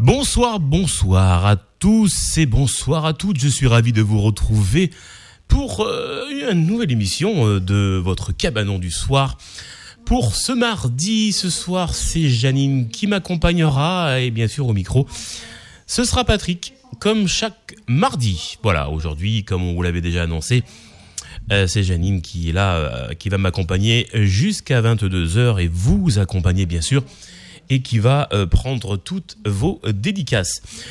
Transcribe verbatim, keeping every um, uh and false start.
Bonsoir, bonsoir à tous et bonsoir à toutes. Je suis ravi de vous retrouver pour euh, une nouvelle émission euh, de votre cabanon du soir. Pour ce mardi, ce soir, c'est Janine qui m'accompagnera et bien sûr au micro, ce sera Patrick, comme chaque mardi. Voilà, aujourd'hui, comme on vous l'avait déjà annoncé, euh, c'est Janine qui est là, euh, qui va m'accompagner jusqu'à vingt-deux heures et vous accompagner bien sûr, et qui va euh, prendre toutes vos dédicaces.